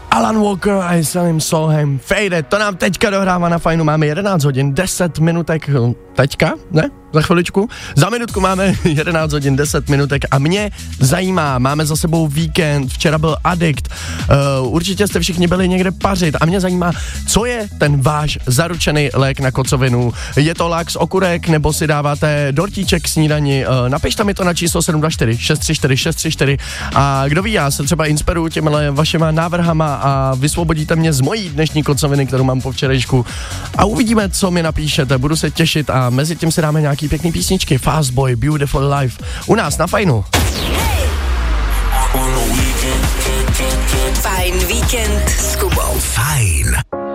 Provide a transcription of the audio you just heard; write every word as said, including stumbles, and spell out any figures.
Alan Walker a Salim Solheim Fade. To nám teďka dohrává na Fajnu. Máme jedenáct hodin, deset minutek. Teďka? Ne? Za chviličku. Za minutku máme jedenáct hodin, deset minutek a mě zajímá, máme za sebou víkend, včera byl Addict, uh, určitě jste všichni byli někde pařit a mě zajímá, co je ten váš zaručený lék na kocovinu. Je to lax, okurek, nebo si dáváte dortíček k snídani? Uh, napište mi to na číslo sedm dva čtyři šest tři čtyři šest tři čtyři a kdo ví, já se třeba inspiruju těmhle vašima návrhama a vysvobodíte mě z mojí dnešní kocoviny, kterou mám po včerejšku a uvidíme, co mi napíšete, budu se těšit a mezi tím si dáme nějaký pěkný písničky. Fast Boy, Beautiful Life. U nás na Fajnu. Fajn víkend s Kubou. Fajn.